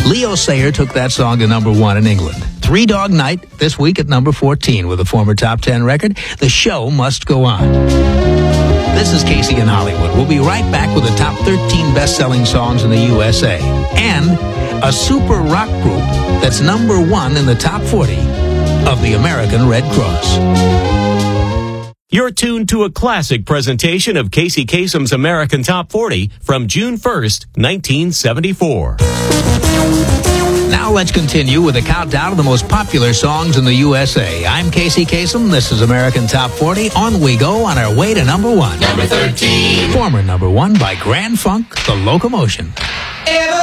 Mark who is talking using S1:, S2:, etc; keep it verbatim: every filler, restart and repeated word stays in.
S1: Leo Sayer took that song to number one in England. Three Dog Night this week at number fourteen with a former top ten record. The show must go on. This is Casey in Hollywood. We'll be right back with the top thirteen best-selling songs in the U S A. And a super rock group that's number one in the top forty of the American Red Cross.
S2: You're tuned to a classic presentation of Casey Kasem's American Top forty from June first, nineteen seventy-four.
S1: Now let's continue with a countdown of the most popular songs in the U S A. I'm Casey Kasem. This is American Top forty. On we go on our way to number one.
S3: Number thirteen.
S1: Former number one by Grand Funk, The Locomotion.
S3: Ever